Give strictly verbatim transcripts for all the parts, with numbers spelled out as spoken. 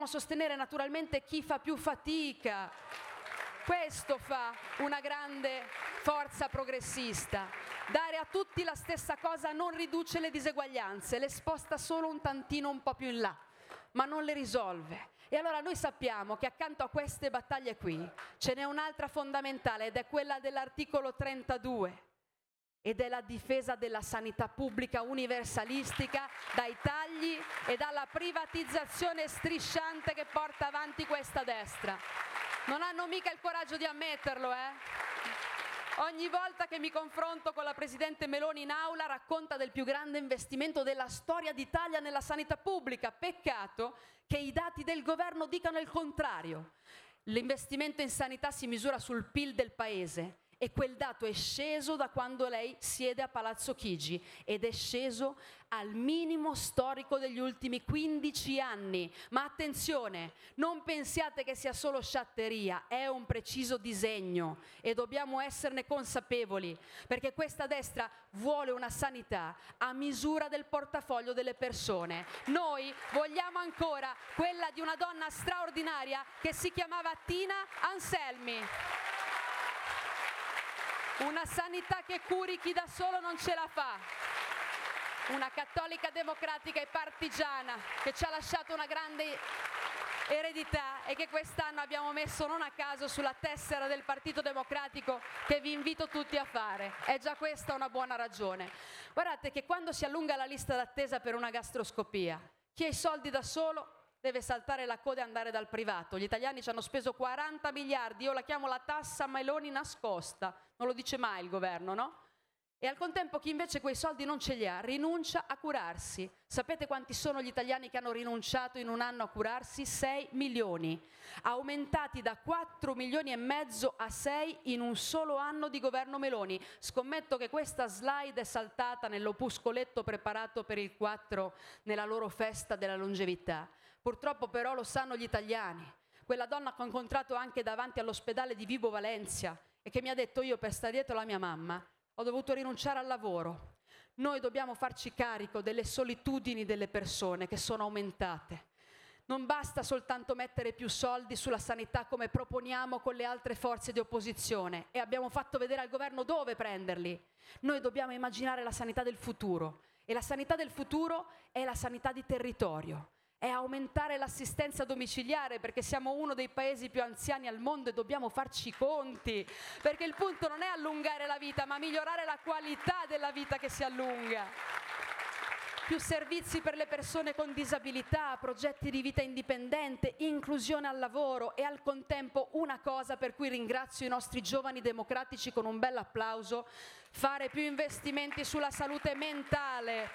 sostenere naturalmente chi fa più fatica. Questo fa una grande forza progressista. Dare a tutti la stessa cosa non riduce le diseguaglianze, le sposta solo un tantino un po' più in là, ma non le risolve. E allora noi sappiamo che accanto a queste battaglie qui ce n'è un'altra fondamentale ed è quella dell'articolo trentadue. Ed è la difesa della sanità pubblica universalistica dai tagli e dalla privatizzazione strisciante che porta avanti questa destra. Non hanno mica il coraggio di ammetterlo, eh? Ogni volta che mi confronto con la Presidente Meloni in aula racconta del più grande investimento della storia d'Italia nella sanità pubblica. Peccato che i dati del governo dicano il contrario. L'investimento in sanità si misura sul P I L del Paese. E quel dato è sceso da quando lei siede a Palazzo Chigi ed è sceso al minimo storico degli ultimi quindici anni. Ma attenzione, non pensiate che sia solo sciatteria, è un preciso disegno e dobbiamo esserne consapevoli, perché questa destra vuole una sanità a misura del portafoglio delle persone. Noi vogliamo ancora quella di una donna straordinaria che si chiamava Tina Anselmi. Una sanità che curi chi da solo non ce la fa. Una cattolica democratica e partigiana che ci ha lasciato una grande eredità e che quest'anno abbiamo messo non a caso sulla tessera del Partito Democratico, che vi invito tutti a fare. È già questa una buona ragione. Guardate che quando si allunga la lista d'attesa per una gastroscopia, chi ha i soldi da solo deve saltare la coda e andare dal privato. Gli italiani ci hanno speso quaranta miliardi, io la chiamo la tassa Meloni nascosta, non lo dice mai il governo, no? E al contempo chi invece quei soldi non ce li ha, rinuncia a curarsi. Sapete quanti sono gli italiani che hanno rinunciato in un anno a curarsi? sei milioni, aumentati da quattro milioni e mezzo a sei in un solo anno di governo Meloni. Scommetto che questa slide è saltata nell'opuscoletto preparato per il quattro nella loro festa della longevità. Purtroppo però lo sanno gli italiani. Quella donna che ho incontrato anche davanti all'ospedale di Vibo Valencia e che mi ha detto: io per stare dietro la mia mamma ho dovuto rinunciare al lavoro. Noi dobbiamo farci carico delle solitudini delle persone che sono aumentate. Non basta soltanto mettere più soldi sulla sanità come proponiamo con le altre forze di opposizione e abbiamo fatto vedere al governo dove prenderli. Noi dobbiamo immaginare la sanità del futuro e la sanità del futuro è la sanità di territorio. È aumentare l'assistenza domiciliare, perché siamo uno dei paesi più anziani al mondo e dobbiamo farci i conti, perché il punto non è allungare la vita, ma migliorare la qualità della vita che si allunga. Più servizi per le persone con disabilità, progetti di vita indipendente, inclusione al lavoro e al contempo una cosa per cui ringrazio i nostri giovani democratici con un bel applauso: fare più investimenti sulla salute mentale.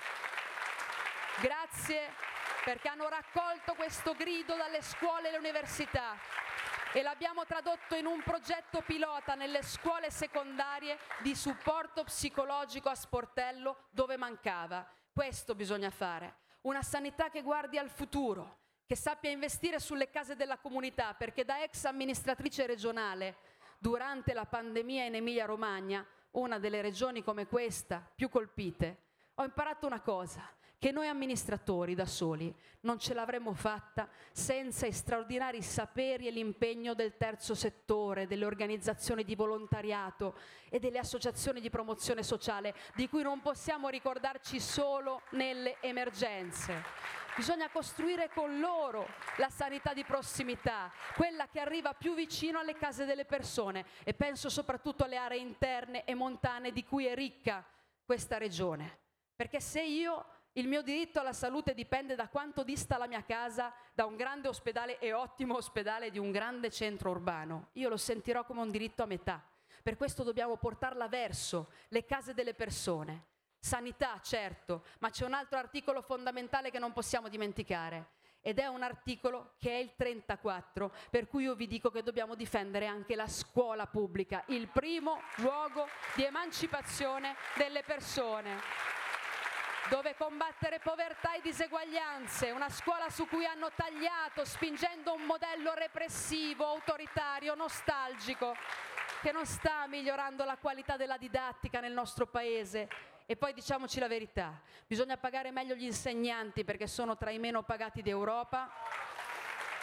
Grazie perché hanno raccolto questo grido dalle scuole e le università e l'abbiamo tradotto in un progetto pilota nelle scuole secondarie di supporto psicologico a sportello dove mancava. Questo bisogna fare, una sanità che guardi al futuro, che sappia investire sulle case della comunità, perché da ex amministratrice regionale durante la pandemia in Emilia-Romagna, una delle regioni come questa più colpite, ho imparato una cosa: che noi amministratori da soli non ce l'avremmo fatta senza i straordinari saperi e l'impegno del terzo settore, delle organizzazioni di volontariato e delle associazioni di promozione sociale, di cui non possiamo ricordarci solo nelle emergenze. Bisogna costruire con loro la sanità di prossimità, quella che arriva più vicino alle case delle persone, e penso soprattutto alle aree interne e montane di cui è ricca questa regione. Perché se io il mio diritto alla salute dipende da quanto dista la mia casa da un grande ospedale e ottimo ospedale di un grande centro urbano, io lo sentirò come un diritto a metà. Per questo dobbiamo portarla verso le case delle persone. Sanità, certo, ma c'è un altro articolo fondamentale che non possiamo dimenticare, ed è un articolo che è il trentaquattro, per cui io vi dico che dobbiamo difendere anche la scuola pubblica, il primo luogo di emancipazione delle persone, dove combattere povertà e diseguaglianze, una scuola su cui hanno tagliato, spingendo un modello repressivo, autoritario, nostalgico, che non sta migliorando la qualità della didattica nel nostro paese. E poi diciamoci la verità, bisogna pagare meglio gli insegnanti perché sono tra i meno pagati d'Europa,